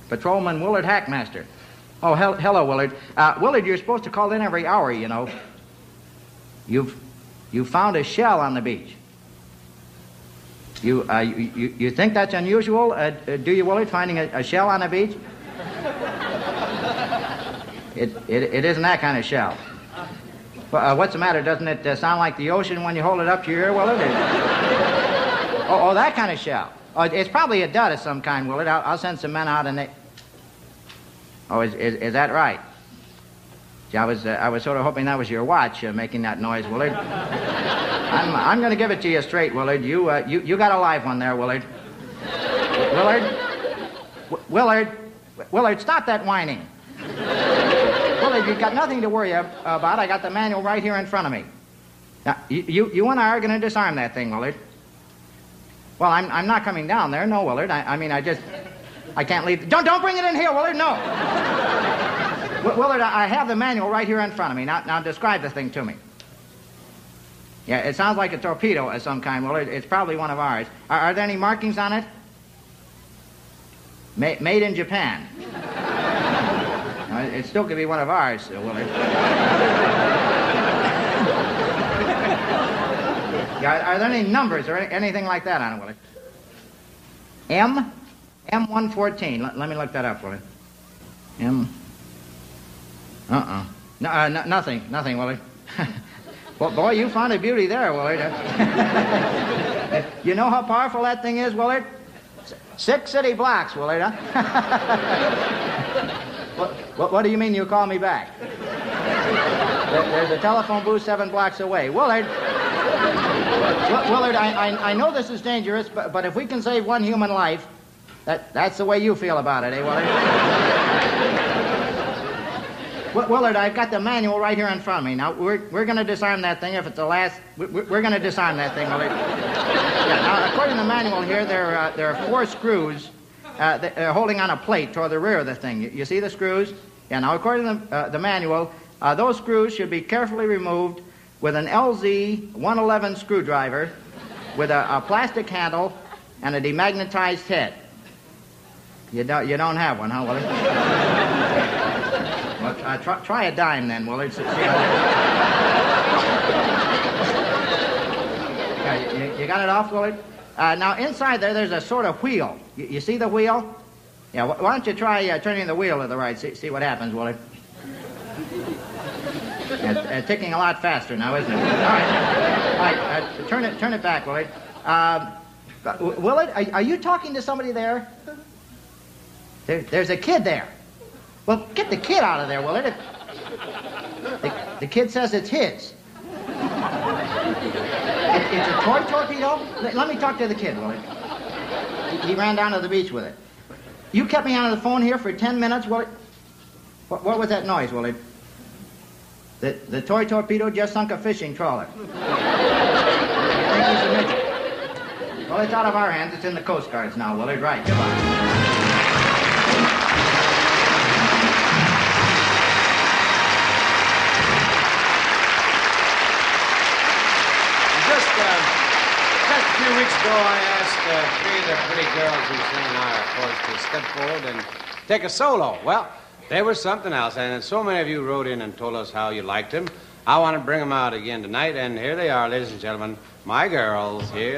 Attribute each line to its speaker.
Speaker 1: Patrolman Willard Hackmaster. Oh, hello, Willard. Willard, you're supposed to call in every hour, you know. You found a shell on the beach. You think that's unusual? Do you, Willard, finding a shell on the beach? It isn't that kind of shell. What's the matter? Doesn't it sound like the ocean when you hold it up to your ear, Willard? Oh, that kind of shell. Oh, it's probably a dud of some kind, Willard. I'll send some men out and they... Oh, is that right? Gee, I was sort of hoping that was your watch making that noise, Willard. I'm going to give it to you straight, Willard. You got a live one there, Willard. Willard, stop that whining. Willard, you've got nothing to worry about. I got the manual right here in front of me. Now, you and I are going to disarm that thing, Willard. Well, I'm not coming down there, no, Willard. I can't leave. Don't bring it in here, Willard, no. Willard, I have the manual right here in front of me. Now describe the thing to me. Yeah, it sounds like a torpedo of some kind, Willard. It's probably one of ours. Are there any markings on it? Made in Japan. It still could be one of ours, Willard. Yeah, are there any numbers or anything like that on it, Willard? M114. Let me look that up, Willard. Nothing, Willard. Well, boy, you found a beauty there, Willard. You know how powerful that thing is, Willard? 6 city blocks, Willard, huh? What do you mean you call me back? There's a telephone booth 7 blocks away. Willard, I know this is dangerous, but if we can save one human life, that's the way you feel about it, eh, Willard? Willard, I've got the manual right here in front of me. Now, we're going to disarm that thing if it's the last... We're going to disarm that thing, Willard. Yeah, now, according to the manual here, there are 4 screws holding on a plate toward the rear of the thing. You see the screws? Yeah, now, according to the manual, those screws should be carefully removed with an LZ 111 screwdriver with a plastic handle and a demagnetized head. You don't have one, huh, Willard? Well, try a dime then, Willard. You got it off, Willard? Now, inside there's a sort of wheel. You see the wheel? Yeah, why don't you try turning the wheel to the right, see what happens, Willard? It's ticking a lot faster now, isn't it? All right, turn it back, Willard. Willard, are you talking to somebody there? There's a kid there. Well, get the kid out of there, Willard. The kid says it's his. It's a toy torpedo? Let me talk to the kid, Willard. He ran down to the beach with it. You kept me on the phone here for 10 minutes, Willard? What was that noise, Willard? The toy torpedo just sunk a fishing trawler. You think he's a midget? Well, it's out of our hands. It's in the Coast Guard's now, Willard. Right, goodbye.
Speaker 2: Just a few weeks ago, I asked 3 of the pretty girls who sing in our chorus to step forward and take a solo. Well, they were something else, and so many of you wrote in and told us how you liked them. I want to bring them out again tonight, and here they are, ladies and gentlemen, my girls. Here